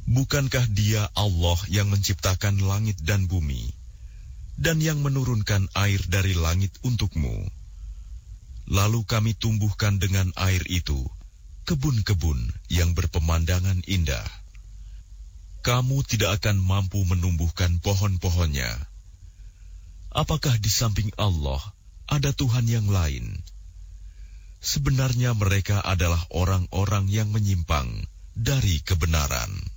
Bukankah Dia Allah yang menciptakan langit dan bumi, dan yang menurunkan air dari langit untukmu? Lalu kami tumbuhkan dengan air itu kebun-kebun yang berpemandangan indah. Kamu tidak akan mampu menumbuhkan pohon-pohonnya. Apakah di samping Allah ada Tuhan yang lain? Sebenarnya mereka adalah orang-orang yang menyimpang dari kebenaran.